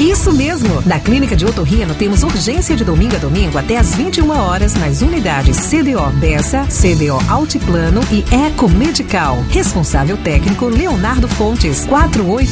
Isso mesmo! Na Clínica de Otorrino temos urgência de domingo a domingo até às 21 horas nas unidades CDO Bessa, CDO Altiplano e Eco Medical. Responsável técnico Leonardo Fontes, 48